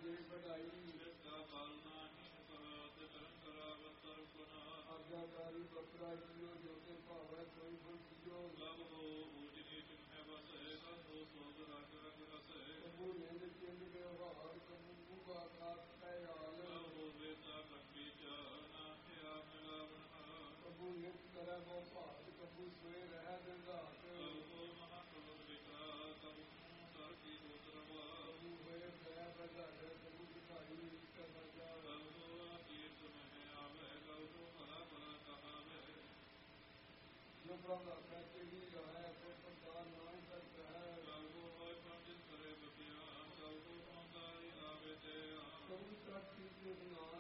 ਜੇ ਵਧਾਈ ਜਿਸਦਾ ਬਲ ਨਾਹੀਂ ਤੇ ਧਰਮ ਕਰਾਵਤਰ ਗੁਨਾ ਆਗਿਆਕਾਰੀ ਬਕਰਾ ਜੀਓ ਜੋ ਤੇ ਭਾਵੈ ਕੋਈ ਫੁਲ ਜੀਓ ਲਵ ਹੋ ਊਜ ਨੀਚ ਹੈ ਵਸੈ ਸੰਤੋ ਸੋਗ ਰਗ ਰਗ ਰਸੈ ਕਬੂ ਨਿੰਦ ਚਿੰਦ ਵਿਵਹਾਰ ਕਬੂ ਮੁਗਾ ਆਪ ਕੈ ਹਾਲ ਲਵ ਹੋ ਵੇਤਾ ਕੰਪੀ ਚ ਨਾਥਿਆ ਮਿਲਾਵਣ ਕਬੂ ਨਿਤ ਕਰੈ ਮੋ ਭਾਗ ਕਬੂ ਸੋਏ ਰਹਿ ਦਿੰਦਾਤ ਲਵ ਹੋ ਮਹਾਤਮ ਵਿਕਰਾ ਕਬੂ ਸਰ ਕੀ ਦੋਤਰਵਾ ਕਬੂ ਹੋਏ ਦਇਆ ਬਜਾਏ ਕਬੂ ਦਿਖਾਈ ਕਰਨਾ ਜਾ ਲਵ ਹੋ ਕੀਰਤ ਮਹਿ ਆਵੇ ਲਵ ਹੋ ਭਲਾ ਭਲਾ ਕਹਾਵੇ ਜੋ ਪ੍ਰਭੂ ਆਖੈ ਤੇ ਵੀ ਰਹਾਇ ਕੋ ਸੰਸਾਰ ਨਾਮ ਕਰਤ ਹੈ ਲਵ ਹੋ ਹੋਇ ਪੰਡਿਤ ਕਰੇ ਬਤਿਆ ਲਵ ਹੋ ਮਹੰਗਾਈ ਆਵੇ ਤੇ ਕਬੂ ਤੱਕ ਕੀਤੇ ਨਾਮ